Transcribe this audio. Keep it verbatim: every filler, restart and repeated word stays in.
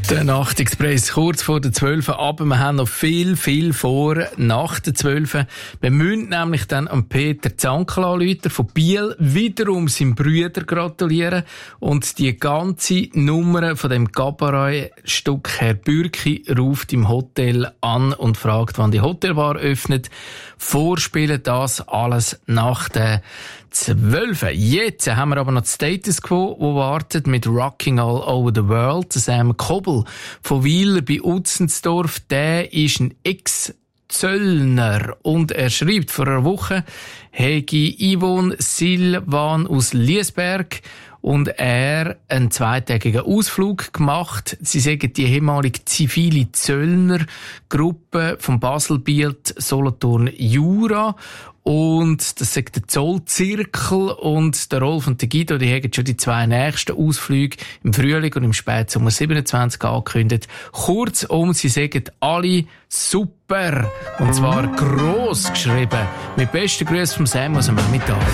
Der Nachtexpress kurz vor der zwölf, aber wir haben noch viel, viel vor nach der zwölf. Wir müssen nämlich dann am Peter Zankel anrufen von Biel, wiederum seinem Brüder gratulieren und die ganze Nummer von dem Cabaret-Stück Herr Bürki ruft im Hotel an und fragt, wann die Hotelbar öffnet. Vorspielen das alles nach der zwölf. Jetzt haben wir aber noch das Status Quo, wo wartet mit Rocking All Over the World. Sam Kobel von Wieler bei Utzensdorf, der ist ein Ex-Zöllner und er schreibt vor einer Woche, hege Yvonne Silvan aus Liesberg und er einen zweitägigen Ausflug gemacht. Sie sagen, die ehemalige zivile Zöllnergruppe von Baselbiet, Solothurn, Jura. Und das sagt der Zollzirkel und der Rolf und der Guido, die haben schon die zwei nächsten Ausflüge im Frühling und im Spätsommer siebenundzwanzig angekündigt. Kurzum, sie sagen alle super. Und zwar gross geschrieben. Mit besten Grüßen vom Sam aus dem Nachmittag.